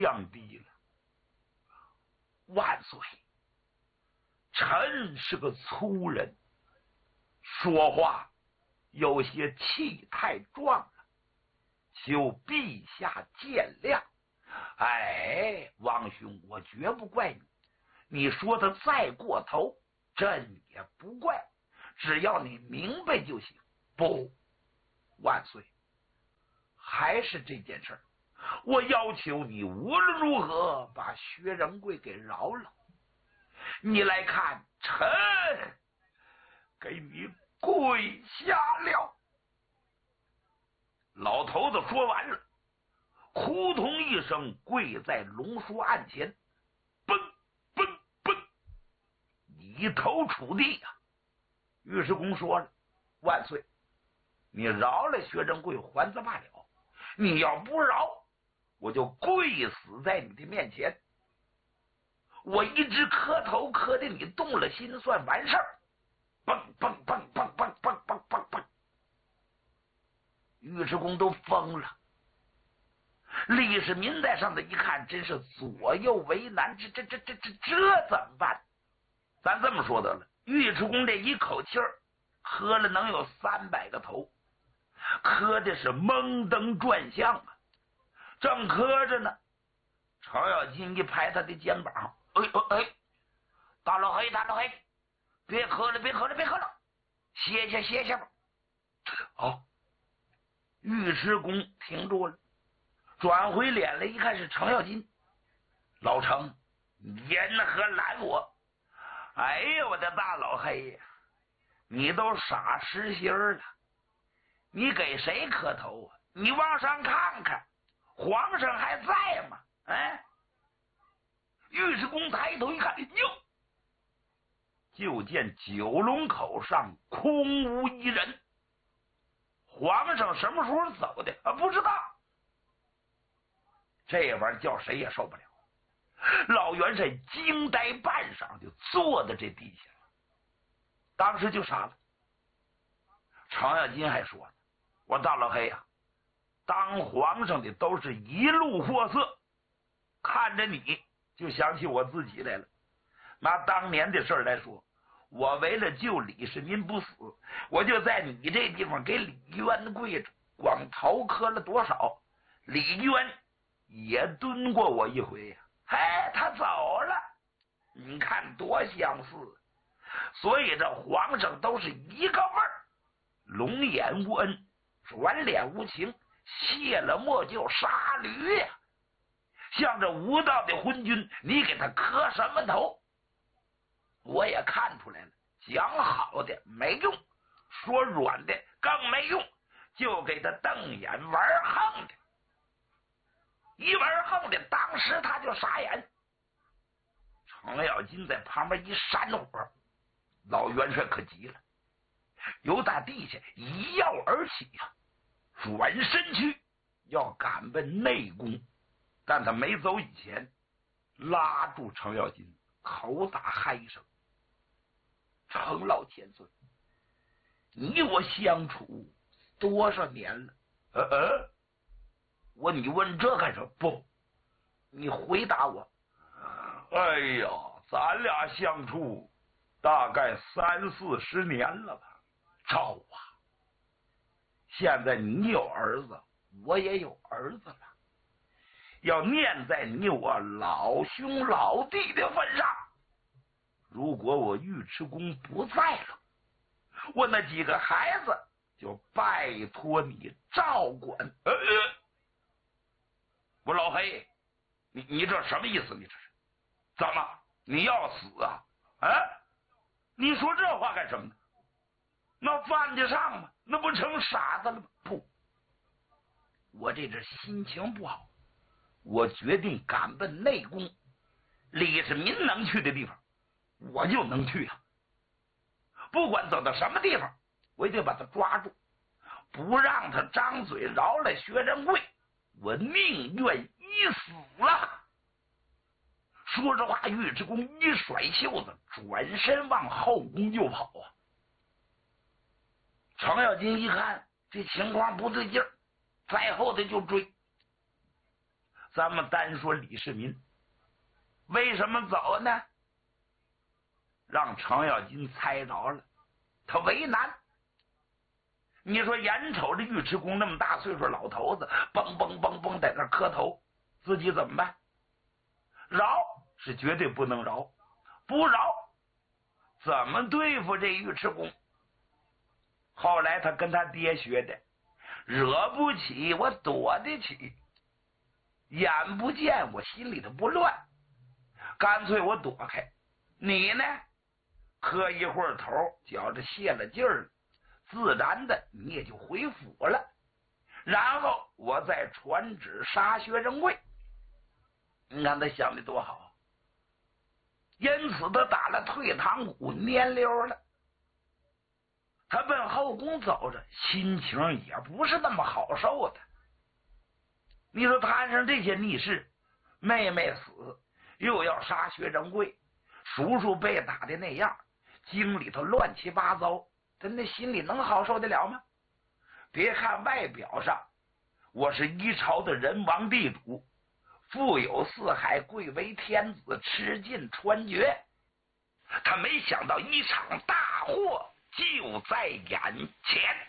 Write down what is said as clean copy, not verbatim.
降低了。万岁，臣是个粗人，说话有些气太壮了，求陛下见谅。哎，王兄，我绝不怪你，你说的再过头，朕也不怪，只要你明白就行。不，万岁，还是这件事儿，我要求你无论如何把薛仁贵给饶了。你来看，臣给你跪下了。老头子说完了，扑通一声跪在龙书案前，嘣嘣嘣，一头触地呀。尉迟恭说了，万岁，你饶了薛仁贵还则罢了，你要不饶，我就跪死在你的面前。我一直磕头磕的你动了心算完事儿。蹦蹦蹦蹦蹦蹦蹦蹦蹦，尉迟恭都疯了。李世民在上头一看，真是左右为难，这怎么办？咱这么说得了，尉迟恭这一口气儿喝了能有300个头，磕的是蒙登转向啊！正磕着呢，程咬金一拍他的肩膀，哎，大老黑，别喝了，歇吧。好，尉迟恭停住了，转回脸来一看是程咬金。老程，言何拦我？哎呀，我的大老黑呀，你都傻实心了，你给谁磕头啊？你往上看看，皇上还在吗？哎，尉迟恭抬头一看，哟，就见九龙口上空无一人。皇上什么时候走的？不知道。这玩意儿叫谁也受不了。老元帅惊呆半晌，就坐在这地下了，当时就傻了。程咬金还说呢，我大老黑呀，当皇上的都是一路货色，看着你就想起我自己来了。拿当年的事儿来说，我为了救李世民不死，我就在你这地方给李渊跪着，光头磕了多少，李渊也蹲过我一回呀。哎，他走了，你看多相似。所以这皇上都是一个味儿，龙眼无恩，转脸无情，卸了磨就杀驴呀。像这无道的昏君，你给他磕什么头？我也看出来了，讲好的没用，说软的更没用，就给他瞪眼玩横的。一玩横的，当时他就傻眼。程咬金在旁边一扇火，老元帅可急了，由打地下一跃而起呀，转身去要赶奔内宫。但他没走以前，拉住程咬金，口打嗨声：“程老千岁，你我相处多少年了？你问这干什么？不，你回答我。哎呀，咱俩相处大概30-40年了吧？赵啊，现在你有儿子，我也有儿子了，要念在你我老兄老弟的份上，如果我尉迟恭不在了，我那几个孩子就拜托你照管。我老黑，你这什么意思？你这是怎么？你要死啊？你说这话干什么呢？那犯得上吗？那不成傻子了吗？不，我这心情不好，我决定赶奔内宫。李世民能去的地方，我就能去啊！不管走到什么地方，我也得把他抓住，不让他张嘴饶了薛仁贵，我宁愿一死了。说着话，尉迟恭一甩袖子，转身往后宫就跑啊！程咬金一看这情况不对劲儿，在后头就追。 咱们单说李世民，为什么走呢？让程咬金猜着了，他为难。你说眼瞅着尉迟恭那么大岁数老头子，蹦蹦蹦蹦在那磕头，自己怎么办？饶是绝对不能饶，不饶怎么对付这尉迟恭？后来他跟他爹学的，惹不起我躲得起，眼不见我心里头不乱，干脆我躲开，你呢磕一会儿头，觉着泄了劲儿了，自然的你也就回府了，然后我再传旨杀薛仁贵。你看他想的多好，因此他打了退堂鼓，蔫溜了。他奔后宫走着，心情也不是那么好受的。你说摊上这些逆事，妹妹死，又要杀薛仁贵，叔叔被打的那样，京里头乱七八糟，他那心里能好受得了吗？别看外表上我是一朝的人王地主，富有四海，贵为天子，吃尽穿绝，他没想到一场大祸就在眼前。